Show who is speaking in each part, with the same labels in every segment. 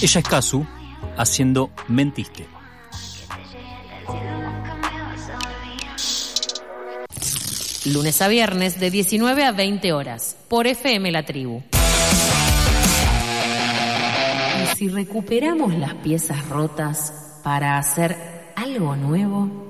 Speaker 1: Ella es Kazu, haciendo Mentiste.
Speaker 2: Lunes a viernes de 19 a 20 horas, por FM La Tribu. ¿Y si recuperamos las piezas rotas para hacer algo nuevo?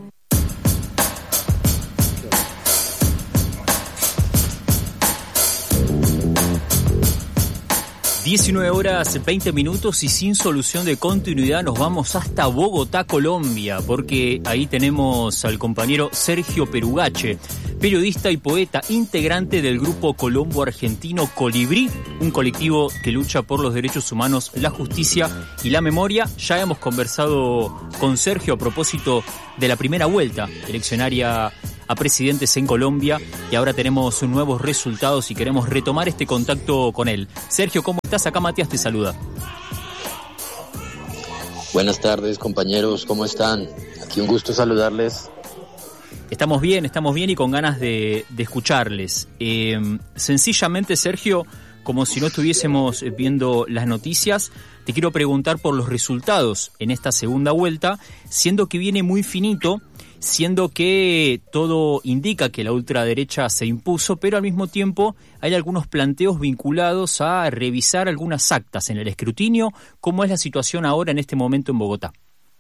Speaker 1: 19 horas 20 minutos y sin solución de continuidad nos vamos hasta Bogotá, Colombia, porque ahí tenemos al compañero Sergio Perugache, periodista y poeta, integrante del grupo colombo argentino Colibrí, un colectivo que lucha por los derechos humanos, la justicia y la memoria. Ya hemos conversado con Sergio a propósito de la primera vuelta eleccionaria a presidentes en Colombia y ahora tenemos nuevos resultados y queremos retomar este contacto con él. Sergio, ¿cómo estás? Acá Matías te saluda.
Speaker 3: Buenas tardes, compañeros, ¿cómo están? Aquí un gusto saludarles.
Speaker 1: Estamos bien y con ganas de escucharles. Sencillamente, Sergio, como si no estuviésemos viendo las noticias, te quiero preguntar por los resultados en esta segunda vuelta, siendo que viene muy finito, siendo que todo indica que la ultraderecha se impuso, pero al mismo tiempo hay algunos planteos vinculados a revisar algunas actas en el escrutinio. ¿Cómo es la situación ahora en este momento en Bogotá?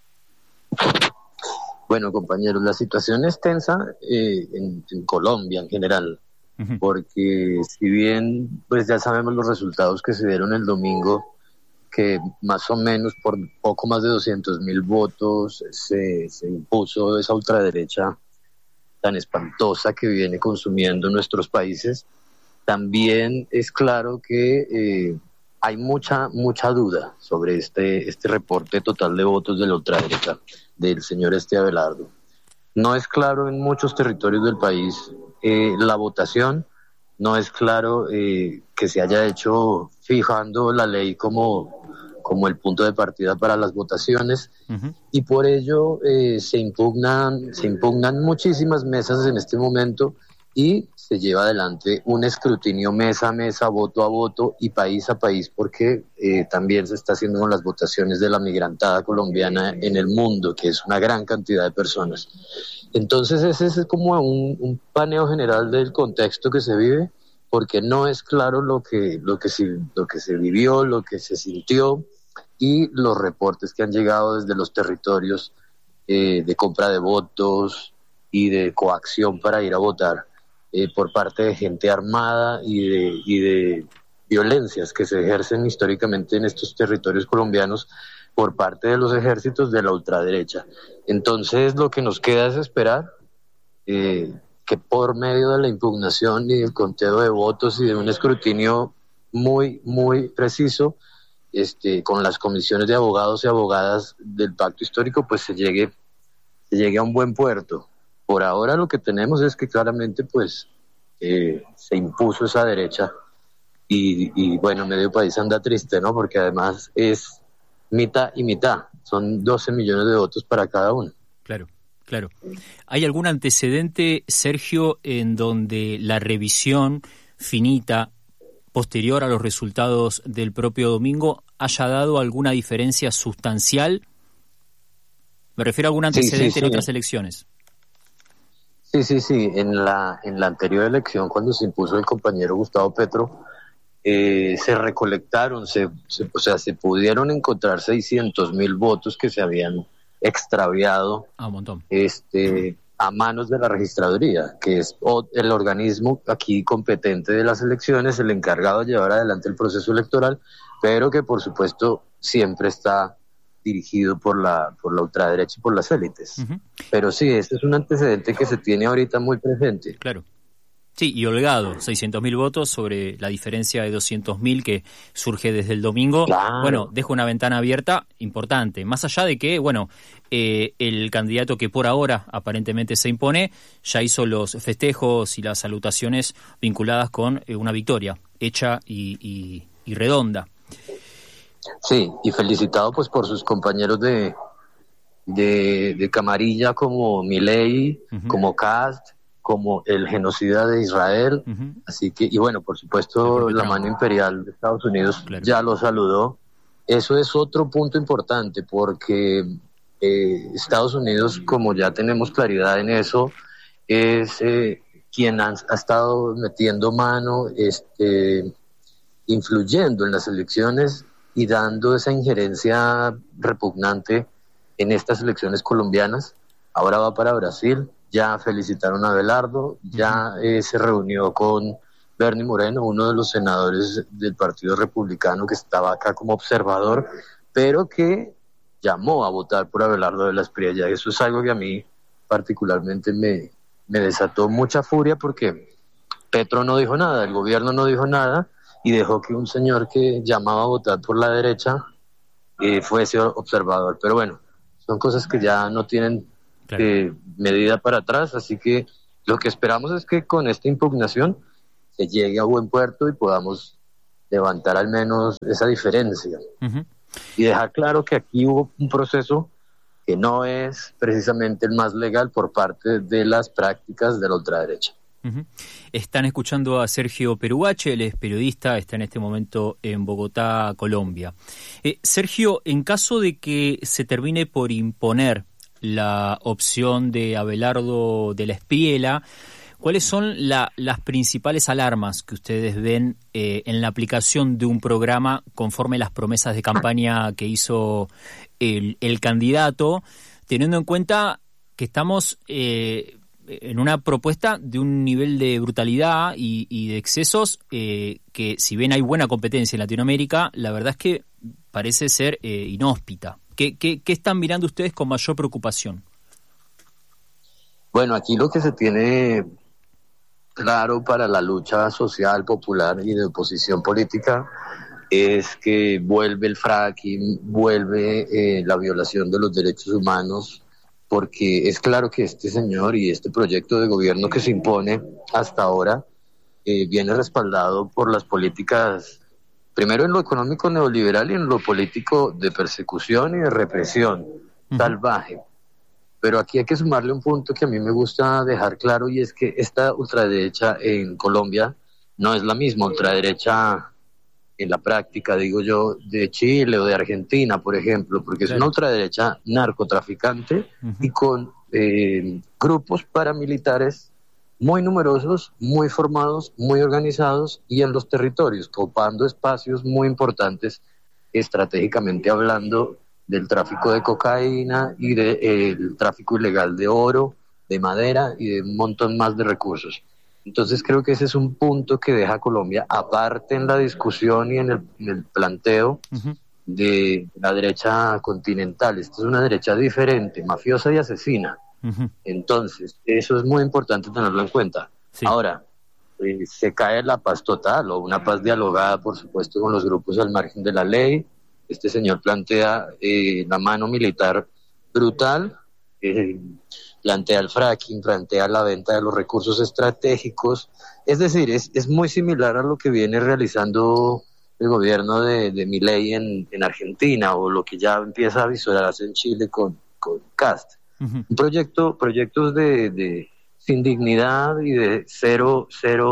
Speaker 3: Bueno, compañeros, la situación es tensa en Colombia en general, porque si bien pues ya sabemos los resultados que se dieron el domingo, que más o menos por poco más de 200.000 votos se impuso esa ultraderecha tan espantosa que viene consumiendo nuestros países, también es claro que hay mucha duda sobre este reporte total de votos de la ultraderecha del señor Abelardo. No es claro en muchos territorios del país la votación, no es claro que se haya hecho fijando la ley como el punto de partida para las votaciones, y por ello se impugnan muchísimas mesas en este momento y se lleva adelante un escrutinio mesa a mesa, voto a voto y país a país, porque también se está haciendo con las votaciones de la migrantada colombiana en el mundo, que es una gran cantidad de personas. Entonces ese es como un paneo general del contexto que se vive, porque no es claro lo que se vivió, lo que se sintió, y los reportes que han llegado desde los territorios de compra de votos y de coacción para ir a votar por parte de gente armada y de violencias que se ejercen históricamente en estos territorios colombianos por parte de los ejércitos de la ultraderecha. Entonces lo que nos queda es esperar que por medio de la impugnación y el conteo de votos y de un escrutinio muy, muy preciso, con las comisiones de abogados y abogadas del pacto histórico, pues se llegue a un buen puerto. Por ahora lo que tenemos es que claramente pues se impuso esa derecha y bueno, medio país anda triste, ¿no? Porque además es mitad y mitad, son 12 millones de votos para cada uno.
Speaker 1: Claro. ¿Hay algún antecedente, Sergio, en donde la revisión finita posterior a los resultados del propio domingo haya dado alguna diferencia sustancial? Me refiero a algún antecedente en otras elecciones.
Speaker 3: Sí. En la anterior elección, cuando se impuso el compañero Gustavo Petro, se recolectaron, se pudieron encontrar 600.000 votos que se habían extraviado
Speaker 1: un montón.
Speaker 3: A manos de la registraduría, que es el organismo aquí competente de las elecciones, el encargado de llevar adelante el proceso electoral, pero que por supuesto siempre está dirigido por la ultraderecha y por las élites. Pero sí, este es un antecedente que se tiene ahorita muy presente.
Speaker 1: Claro. Sí, y holgado, 600.000 votos sobre la diferencia de 200.000 que surge desde el domingo.
Speaker 3: Claro.
Speaker 1: Bueno, deja una ventana abierta importante, más allá de que, el candidato que por ahora aparentemente se impone ya hizo los festejos y las salutaciones vinculadas con una victoria hecha y redonda.
Speaker 3: Sí, y felicitado pues por sus compañeros de camarilla como Milei, como Kast, como el genocida de Israel, así que, y bueno, por supuesto la mano imperial de Estados Unidos ya lo saludó, Eso es otro punto importante porque Estados Unidos, como ya tenemos claridad en eso, es quien ha estado metiendo mano, influyendo en las elecciones y dando esa injerencia repugnante en estas elecciones colombianas. Ahora va para Brasil, ya felicitaron a Abelardo, ya se reunió con Bernie Moreno, uno de los senadores del Partido Republicano que estaba acá como observador, pero que llamó a votar por Abelardo de la Espriella. Eso es algo que a mí particularmente me desató mucha furia porque Petro no dijo nada, el gobierno no dijo nada y dejó que un señor que llamaba a votar por la derecha fuese observador. Pero bueno, son cosas que ya no tienen medida para atrás, así que lo que esperamos es que con esta impugnación se llegue a buen puerto y podamos levantar al menos esa diferencia. Uh-huh. Y dejar claro que aquí hubo un proceso que no es precisamente el más legal por parte de las prácticas de la ultraderecha.
Speaker 1: Uh-huh. Están escuchando a Sergio Perugache, él es periodista, está en este momento en Bogotá, Colombia. Sergio, en caso de que se termine por imponer la opción de Abelardo de la Espriella, ¿cuáles son las principales alarmas que ustedes ven en la aplicación de un programa conforme las promesas de campaña que hizo el candidato, teniendo en cuenta que estamos en una propuesta de un nivel de brutalidad y de excesos que, si bien hay buena competencia en Latinoamérica, la verdad es que parece ser inhóspita? ¿Qué están mirando ustedes con mayor preocupación?
Speaker 3: Bueno, aquí lo que se tiene claro para la lucha social, popular y de oposición política es que vuelve el fracking, vuelve la violación de los derechos humanos, porque es claro que este señor y este proyecto de gobierno que se impone hasta ahora viene respaldado por las políticas, primero en lo económico neoliberal y en lo político de persecución y de represión salvaje. Pero aquí hay que sumarle un punto que a mí me gusta dejar claro, y es que esta ultraderecha en Colombia no es la misma ultraderecha en la práctica, digo yo, de Chile o de Argentina, por ejemplo, porque es una ultraderecha narcotraficante y con grupos paramilitares muy numerosos, muy formados, muy organizados y en los territorios, copando espacios muy importantes estratégicamente hablando, del tráfico de cocaína y del tráfico ilegal de oro, de madera y de un montón más de recursos. Entonces creo que ese es un punto que deja a Colombia aparte en la discusión y en el planteo de la derecha continental. Esta es una derecha diferente, mafiosa y asesina. Entonces eso es muy importante tenerlo en cuenta. Sí. Ahora, se cae la paz total o una paz dialogada, por supuesto, con los grupos al margen de la ley. Este señor plantea la mano militar brutal, plantea el fracking, plantea la venta de los recursos estratégicos. Es decir, es muy similar a lo que viene realizando el gobierno de Milei en Argentina, o lo que ya empieza a visorarse en Chile con Cast. Un proyectos de sin dignidad y de cero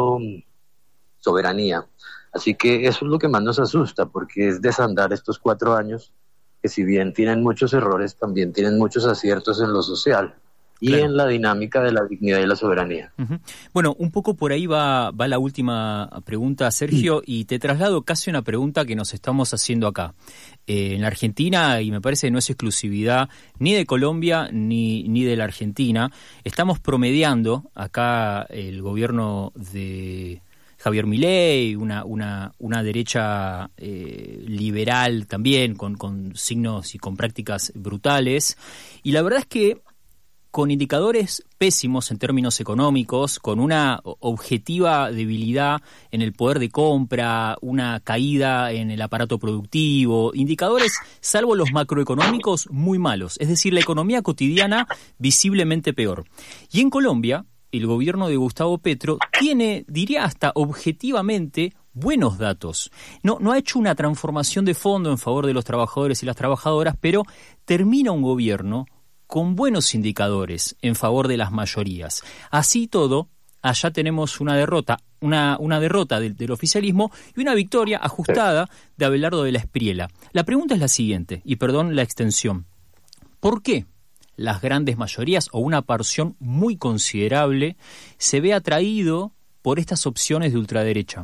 Speaker 3: soberanía. Así que eso es lo que más nos asusta, porque es desandar estos 4 años que, si bien tienen muchos errores, también tienen muchos aciertos en lo social y en la dinámica de la dignidad y la soberanía.
Speaker 1: Bueno, un poco por ahí va la última pregunta, Sergio, y te traslado casi una pregunta que nos estamos haciendo acá. En la Argentina, y me parece que no es exclusividad ni de Colombia ni de la Argentina, estamos promediando acá el gobierno de Javier Milei, una derecha liberal también, con signos y con prácticas brutales, y la verdad es que con indicadores pésimos en términos económicos, con una objetiva debilidad en el poder de compra, una caída en el aparato productivo, indicadores, salvo los macroeconómicos, muy malos, es decir, la economía cotidiana visiblemente peor. Y en Colombia, el gobierno de Gustavo Petro tiene, diría hasta objetivamente, buenos datos. No ha hecho una transformación de fondo en favor de los trabajadores y las trabajadoras, pero termina un gobierno con buenos indicadores en favor de las mayorías. Así todo, allá tenemos una derrota una derrota del oficialismo y una victoria ajustada de Abelardo de la Espriella. La pregunta es la siguiente, y perdón la extensión. ¿Por qué las grandes mayorías o una porción muy considerable se ve atraído por estas opciones de ultraderecha?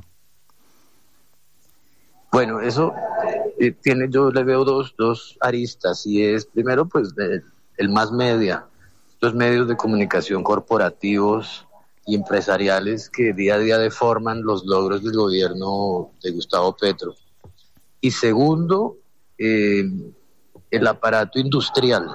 Speaker 3: Bueno, eso yo le veo dos aristas, y es primero pues el más media, los medios de comunicación corporativos y empresariales que día a día deforman los logros del gobierno de Gustavo Petro. Y segundo, el aparato industrial.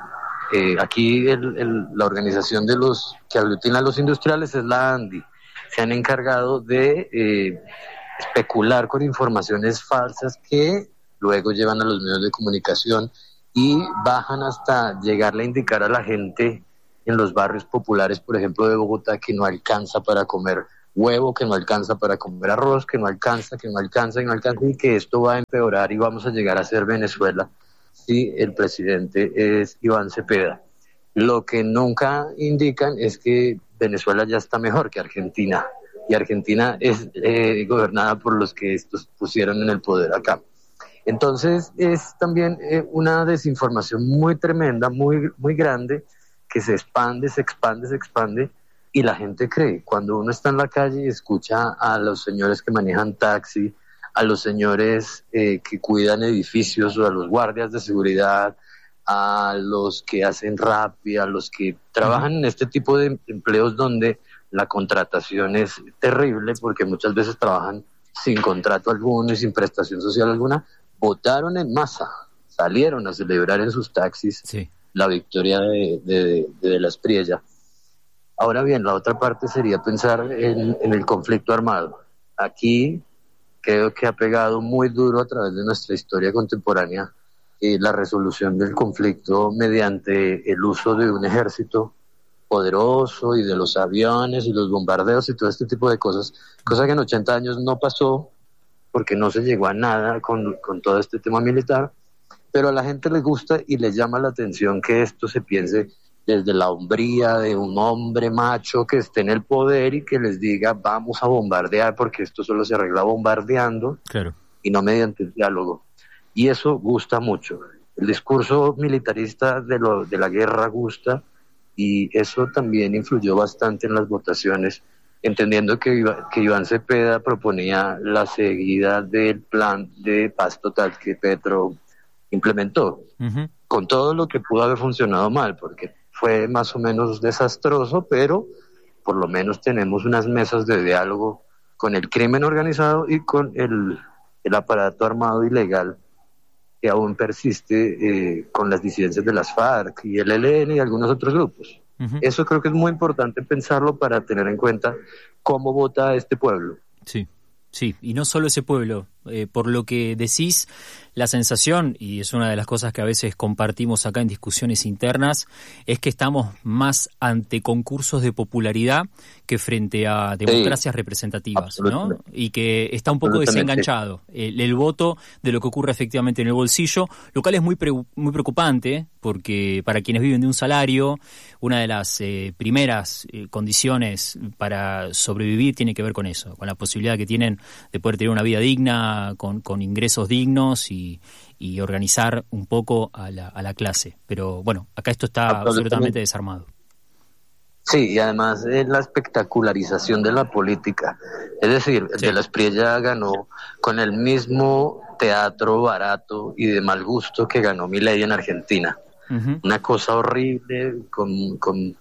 Speaker 3: Aquí la organización de los que aglutina a los industriales es la ANDI. Se han encargado de especular con informaciones falsas que luego llevan a los medios de comunicación y bajan hasta llegarle a indicar a la gente en los barrios populares, por ejemplo, de Bogotá, que no alcanza para comer huevo, que no alcanza para comer arroz, que no alcanza, y que esto va a empeorar y vamos a llegar a ser Venezuela si el presidente es Iván Cepeda. Lo que nunca indican es que Venezuela ya está mejor que Argentina, y Argentina es gobernada por los que estos pusieron en el poder acá. Entonces es también una desinformación muy tremenda, muy, muy grande, que se expande, y la gente cree. Cuando uno está en la calle y escucha a los señores que manejan taxi, a los señores que cuidan edificios, o a los guardias de seguridad, a los que hacen Rappi, a los que trabajan en este tipo de empleos donde la contratación es terrible, porque muchas veces trabajan sin contrato alguno y sin prestación social alguna, votaron en masa, salieron a celebrar en sus taxis la victoria de la Espriella. Ahora bien, la otra parte sería pensar en el conflicto armado. Aquí creo que ha pegado muy duro a través de nuestra historia contemporánea la resolución del conflicto mediante el uso de un ejército poderoso y de los aviones y los bombardeos y todo este tipo de cosas, cosa que en 80 años no pasó porque no se llegó a nada con todo este tema militar, pero a la gente le gusta y le llama la atención que esto se piense desde la hombría de un hombre macho que esté en el poder y que les diga vamos a bombardear, porque esto solo se arregla bombardeando, claro, y no mediante el diálogo. Y eso gusta mucho. El discurso militarista de la guerra gusta, y eso también influyó bastante en las votaciones, entendiendo que Iván Cepeda proponía la seguida del plan de paz total que Petro implementó, con todo lo que pudo haber funcionado mal, porque fue más o menos desastroso, pero por lo menos tenemos unas mesas de diálogo con el crimen organizado y con el aparato armado ilegal que aún persiste con las disidencias de las FARC y el ELN y algunos otros grupos. Eso creo que es muy importante pensarlo para tener en cuenta cómo vota este pueblo.
Speaker 1: Sí, y no solo ese pueblo. Por lo que decís, la sensación, y es una de las cosas que a veces compartimos acá en discusiones internas, es que estamos más ante concursos de popularidad que frente a democracias representativas, ¿no? Y que está un poco desenganchado el voto de lo que ocurre efectivamente en el bolsillo, lo cual es muy preocupante, porque para quienes viven de un salario, una de las primeras condiciones para sobrevivir tiene que ver con eso, con la posibilidad que tienen de poder tener una vida digna, con ingresos dignos y organizar un poco a la clase. Pero bueno, acá esto está absolutamente desarmado.
Speaker 3: Sí, y además la espectacularización de la política. Es decir, de la Espriella ganó con el mismo teatro barato y de mal gusto que ganó Milei en Argentina. Una cosa horrible, con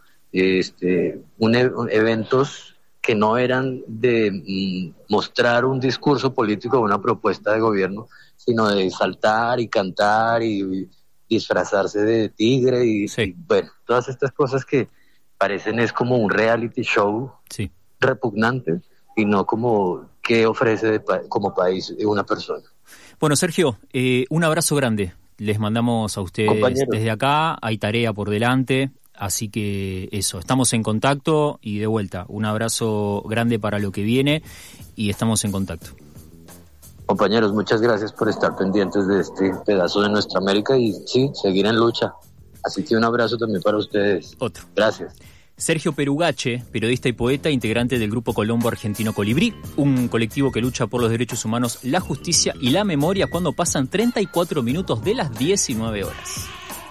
Speaker 3: eventos que no eran de mostrar un discurso político o una propuesta de gobierno, sino de saltar y cantar y disfrazarse de tigre y bueno, todas estas cosas que parecen es como un reality show repugnante y no como qué ofrece como país una persona.
Speaker 1: Bueno, Sergio, un abrazo grande. Les mandamos a ustedes desde acá, hay tarea por delante. Así que eso, estamos en contacto y de vuelta, un abrazo grande para lo que viene y estamos en contacto.
Speaker 3: Compañeros, muchas gracias por estar pendientes de este pedazo de nuestra América y sí, seguir en lucha. Así que un abrazo también para ustedes.
Speaker 1: Otro.
Speaker 3: Gracias.
Speaker 1: Sergio Perugache, periodista y poeta, integrante del Grupo Colombo Argentino Colibrí, un colectivo que lucha por los derechos humanos, la justicia y la memoria cuando pasan 34 minutos de las 19 horas.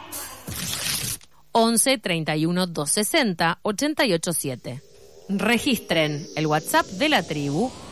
Speaker 2: 11 31 260 887. Registren el WhatsApp de la tribu